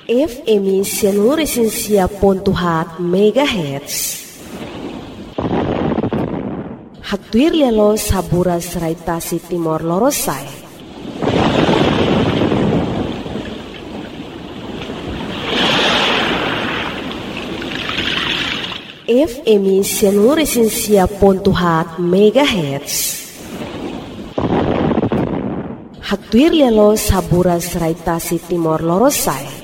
FM 107.4 MHz. Hatuir lelo sabura serai Tasik Timor Lorosai. FM 107.4 MHz. Hatuir lelo sabura serai Tasik Timor Lorosai.